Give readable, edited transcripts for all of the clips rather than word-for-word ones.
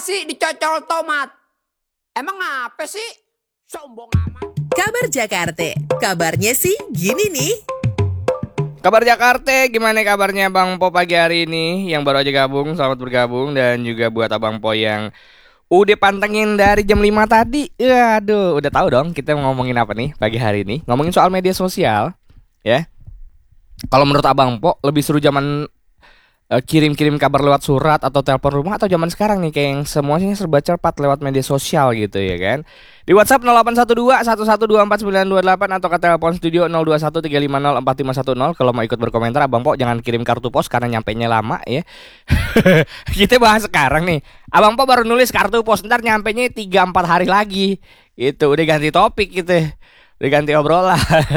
nasi dicocol tomat. Emang apa sih? Sombong amat. Kabar Jakarta. Kabarnya sih gini nih. Kabar Jakarta, gimana kabarnya Bang Po pagi hari ini? Yang baru aja gabung, selamat bergabung. Dan juga buat Abang Po yang udah pantengin dari jam 5 tadi. Aduh, udah tahu dong kita ngomongin apa nih pagi hari ini. Ngomongin soal media sosial, ya. Kalau menurut Abang Po, lebih seru zaman kirim-kirim kabar lewat surat atau telepon rumah, atau zaman sekarang nih kayak yang semuanya serba cepat lewat media sosial gitu ya kan. Di WhatsApp 0812 1124 928 atau ke telepon studio 021 350 4510. Kalau mau ikut berkomentar Abang Po jangan kirim kartu pos karena nyampenya lama ya. Kita bahas sekarang nih. Abang Po baru nulis kartu pos, ntar nyampenya 3-4 hari lagi. Itu udah ganti topik gitu. Udah ganti obrolan.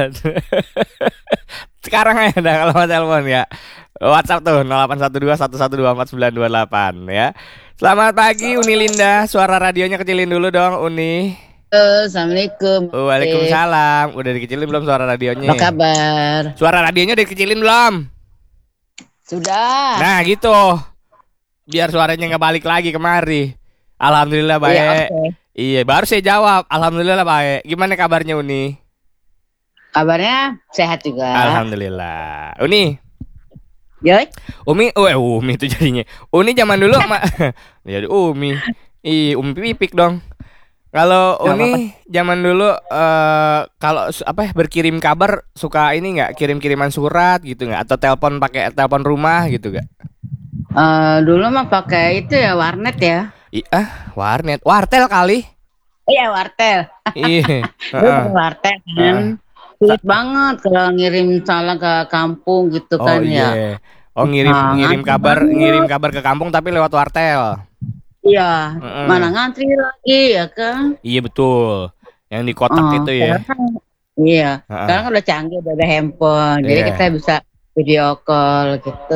Sekarang aja dah kalau mau telepon ya. WhatsApp tuh 0812 1124 928 ya. Selamat pagi Uni Linda. Suara radionya kecilin dulu dong Uni. Assalamualaikum. Waalaikumsalam. Udah dikecilin belum suara radionya? Apa kabar? Suara radionya udah dikecilin belum? Sudah. Nah gitu. Biar suaranya nggak balik lagi kemari. Alhamdulillah baik. Iya, okay. Iya, baru saya jawab. Alhamdulillah baik. Gimana kabarnya Uni? Kabarnya sehat juga. Alhamdulillah. Uni. Yoi. Umi itu jadinya. Uni zaman dulu jadi Umi. Umi pipik dong. Kalau Uni zaman dulu kalau berkirim kabar suka ini nggak, kirim-kiriman surat gitu nggak, atau telepon pakai telepon rumah gitu nggak? Dulu mah pakai itu ya, warnet ya. Warnet, wartel kali. Iya, wartel. Iya. Wartel kan. Sulit banget kalau ngirim salah ke kampung gitu kan ya. Oh ngirim kabar ke kampung tapi lewat wartel. Iya, mana ngantri lagi ya kan? Iya betul. Yang di kotak itu ya. Iya. Sekarang udah canggih, udah ada handphone. Jadi kita bisa video call gitu.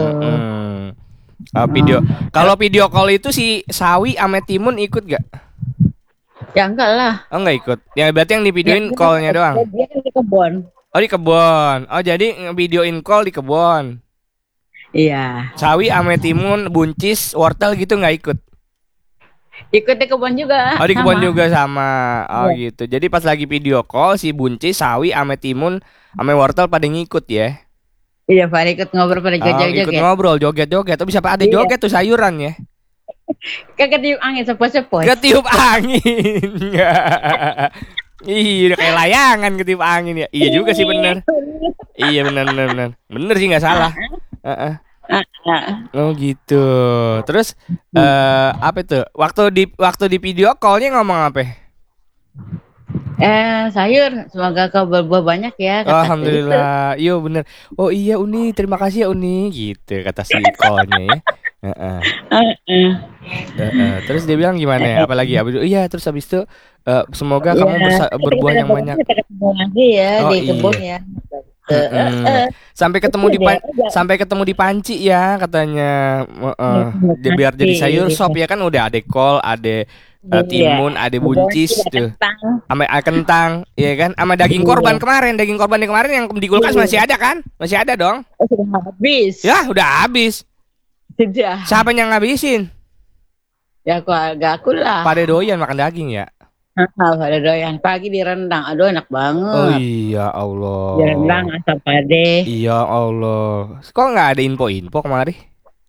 Kalau video call itu si Sawi sama Timun ikut gak? Ya enggak lah. Oh enggak ikut. Ya berarti yang divideoin callnya doang. Dia kan di kebun. Oh di kebun. Oh jadi videoin call di kebun. Iya. Sawi sama Timun, buncis, wortel gitu nggak ikut? Ikut di kebun juga. Oh di kebun juga sama. Oh ya. Gitu. Jadi pas lagi video call si buncis, Sawi sama Timun sama wortel pada ngikut ya. Iya, pada ikut ngobrol, pada joget-joget. Ikut ngobrol, joget-joget. Tuh bisa ada joget tuh sayuran ya. Kagak tiup angin sepoi-sepoi. Ketiup angin. Iya kayak layangan ketiup angin ya. Iya juga sih bener. Iya bener. Bener sih nggak salah. Oh gitu. Terus apa itu? Waktu di video callnya ngomong apa? Sayur, semoga kau berbuah banyak ya. Alhamdulillah. Iya bener. Oh iya Uni, terima kasih ya Uni. Gitu kata si callnya ya. Terus dia bilang gimana ya? Apalagi iya terus habis itu semoga kamu berbuah yang banyak. Kita ketemu lagi ya di kebun ya. Sampai ketemu di panci ya katanya. Biar jadi sayur sop ya kan, udah ada kol, ada timun, ada buncis tuh. Sama kentang, ya kan? Sama daging korban kemarin yang di kulkas masih ada kan? Masih ada dong. Sudah habis. Ya, udah habis. Sudah. Siapa yang ngabisin? Ya keluarga aku lah. Pada doyan makan daging ya? Pada doyan. Pagi direndang. Aduh enak banget. Oh iya Allah. Direndang asam pade. Iya Allah. Kok nggak ada info kemarin?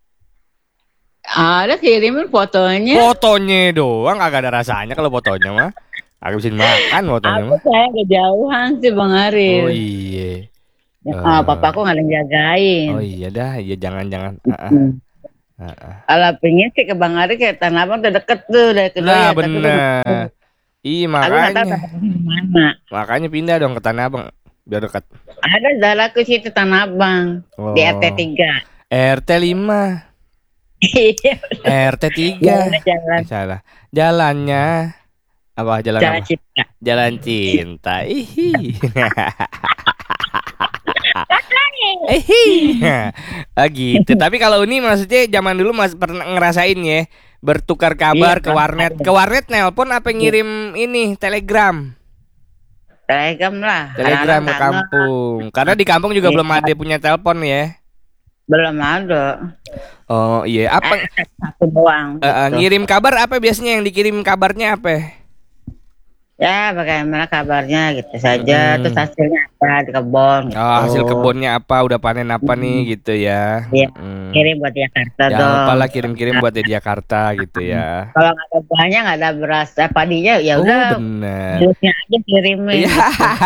Ada, kirimin fotonya. Fotonya doang, agak ada rasanya kalau fotonya mah. Agak bisa makan fotonya mah. Saya kejauhan sih Bang Arif. Oh iya. Papaku nggak ada yang jagain. Oh iya dah, iya jangan. Alah pengen sih ke Bang Arif, kayak Tanah Abang tuh deket tuh dari kedua. Nah bener. Iya makanya pindah dong ke Tanah Abang biar dekat. Ada saudaraku situ Tanah Abang di RT 3. RT 5. RT 3. Salah. Jalannya apa? Jalan cinta. Jalan cinta. Gitu. Tapi kalau ini maksudnya zaman dulu masih pernah ngerasain ya, bertukar kabar ke warnet. Ke warnet nelpon apa ngirim ini telegram? Telegram lah. Telegram ke kampung. Karena di kampung juga belum ada punya telepon ya. Belum ada. Oh iya, apa Satu doang. Gitu. ngirim kabar apa biasanya yang dikirim kabarnya apa? Ya, bagaimana kabarnya gitu saja. Mm. Terus hasilnya apa di kebun gitu. Oh, hasil kebunnya apa, udah panen apa nih gitu ya. Iya, Mm. kirim buat Jakarta Jangan dong. lupa lah kirim-kirim buat di Jakarta gitu ya. Kalau nggak ada buahnya, nggak ada beras, padinya, ya Oh udah. bener. Jusnya aja kirimin. Iya.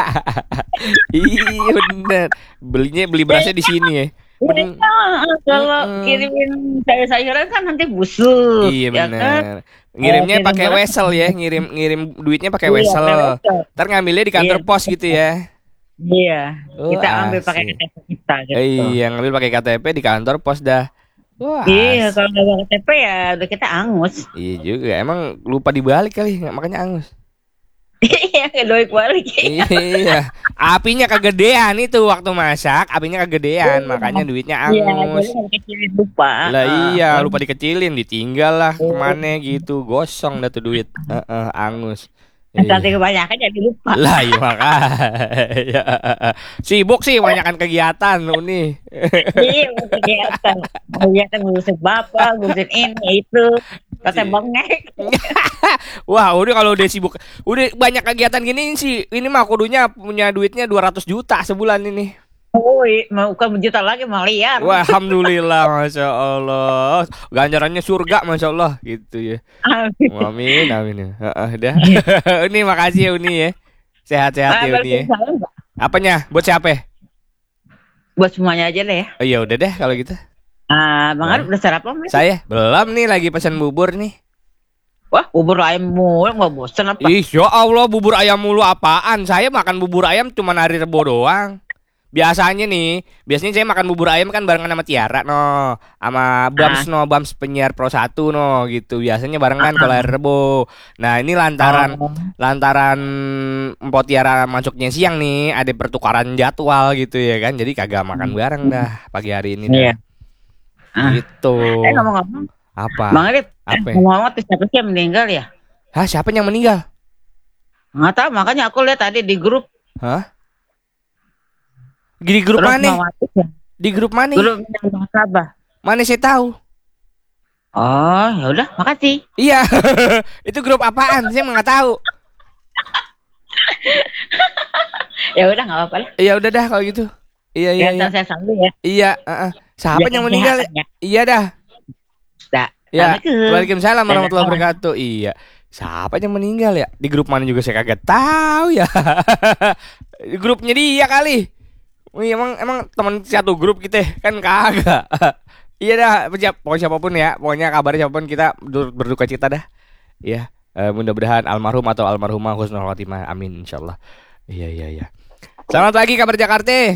Iya bener. Beli berasnya di sini ya. Iya, kalau Mm-mm. kirimin sayur-sayuran kan nanti busuk. Iya ya kan? bener. Ngirimnya Kirim pakai beras. wesel ya, ngirim duitnya pakai Iya, wesel. wesel. Ntar ngambilnya di kantor Iya. pos gitu ya. Iya, Oh, kita ambil pakai asik. KTP kita gitu. Iya, ngambil pakai KTP di kantor pos dah. Wah. Iya, kalau nggak bawa KTP ya udah kita angus. Iya juga, emang lupa dibalik kali, makanya angus. Iya, kedoik balik. Iya, apinya kegedean itu waktu masak, apinya kegedean, makanya duitnya Iya, angus. jadi nggak kecilin lupa. Lah iya, lupa dikecilin, ditinggal lah kemana gitu, gosong dah tuh duit, angus. Nanti Iya. kebanyakan jadi lupa. Lah iya makanya. Sibuk sih, banyakan kegiatan lu nih. Iya, mau kegiatan. Kegiatan ngurusin bapak, ngurusin ini, itu. Kata bengek. Wah, udah kalau udah sibuk, udah banyak kegiatan gini sih, ini mah kudunya punya duitnya 200 juta sebulan ini. Oh, mau bukan berjuta lagi, mau liar. Wah, alhamdulillah, masya Allah, ganjarannya surga, masya Allah, gitu ya. Amin, amin ya. Dah. Uni makasih ya Uni ya, sehat-sehat ya Uni ya. Apanya? Buat siapa? Buat semuanya aja deh ya. Oh iya udah deh kalau gitu. Bang Arif udah sarapan belum? Saya belum nih, lagi pesan bubur nih. Wah, bubur ayam mulu, nggak bosan apa? Ih, ya Allah, bubur ayam mulu apaan? Saya makan bubur ayam cuma hari Rebo doang. Biasanya saya makan bubur ayam kan barengan sama Tiara no, sama Bams no, Bams penyiar Pro 1 no gitu. Biasanya barengan kalau hari Rebo. Nah, ini lantaran Mpok Tiara masuknya siang nih, ada pertukaran jadwal gitu ya kan. Jadi kagak makan bareng dah pagi hari ini dah. Iya. Gitu. Ngomong-ngomong, Apa? Bang Arif, Apa? ngomong-ngomong tuh siapa sih yang meninggal ya? Hah, siapa yang meninggal? Nggak tahu, makanya aku lihat tadi di grup. Hah? Di grup Terus mana? Mawatis ya? Di grup mana? Grup yang Bang Sabah. Mana saya tahu. Oh, ya udah, makasih. Iya. Itu grup apaan? Saya nggak tahu. Ya udah, nggak apa-apa lah. Iya udah dah kalau gitu. Iya iya iya. Saya selalu ya. Iya, Siapa Jaga yang meninggal? kesehatan ya. Iya dah. Dah. Ya. Assalamualaikum. Waalaikumsalam warahmatullahi wabarakatuh. Iya. Siapa yang meninggal ya? Di grup mana juga saya kagak tahu ya. Di grupnya dia kali. Wih, emang teman satu grup kita kan kagak. Iya dah, pokoknya siapapun ya, pokoknya kabarnya siapapun kita berduka cita dah. Iya, mudah-mudahan almarhum atau almarhumah husnul khotimah, amin insyaallah. Iya. Selamat pagi kabar Jakarta.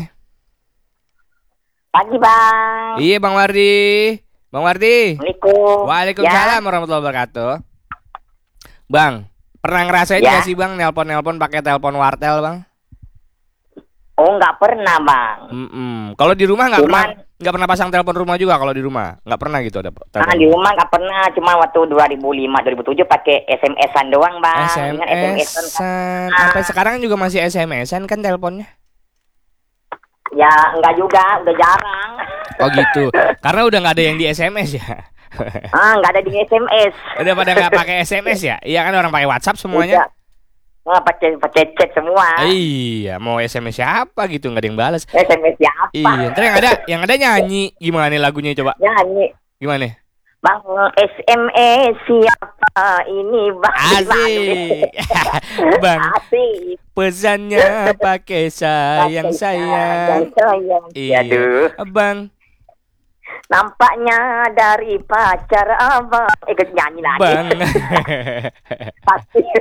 Pagi Bang. Iya Bang Wardi. Bang Wardi. Assalamualaikum. Waalaikumsalam warahmatullahi wabarakatuh. Bang, pernah ngerasain Ya. nggak sih Bang nelpon pakai telepon wartel Bang? Oh nggak pernah Bang. Kalau di rumah Cuman- nggak pernah pasang telepon rumah juga kalau di rumah nggak pernah gitu ada telepon. Di rumah nggak pernah. Cuma waktu 2005-2007 pakai SMS-an doang Bang. Ingat SMS-an kan? SMS-an. Sampai sekarang juga masih SMS-an kan teleponnya? Ya nggak juga, udah jarang. Oh gitu. Karena udah nggak ada yang di SMS ya. Nggak ada di SMS. Udah pada nggak pakai SMS ya? Iya kan orang pakai WhatsApp semuanya. Pakai chat semua. Iya, mau SMS siapa gitu nggak ada yang balas. SMS siapa? Iya, ntar yang ada nyanyi gimana nih lagunya coba? Nyanyi. Gimana? Bang SMS siapa ini Bang? Asik. Bang, Asik. pesannya pakai sayang. Sayang. Iya. Aduh. Bang, Nampaknya dari pacar abang. Ikut nyanyi lagi. Bang. Pasti.